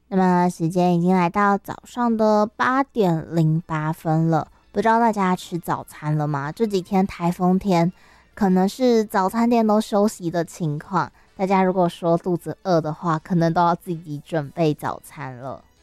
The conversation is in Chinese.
那么时间已经来到早上的8:08了，不知道大家吃早餐了吗？这几天台风天，可能是早餐店都休息的情况，大家如果说肚子饿的话，可能都要自己准备早餐了。